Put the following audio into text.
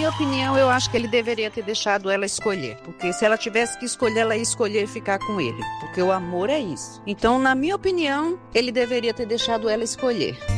minha opinião, eu acho que ele deveria ter deixado ela escolher. Porque se ela tivesse que escolher, ela ia escolher ficar com ele. Porque o amor é isso. Então, na minha opinião, ele deveria ter deixado ela escolher.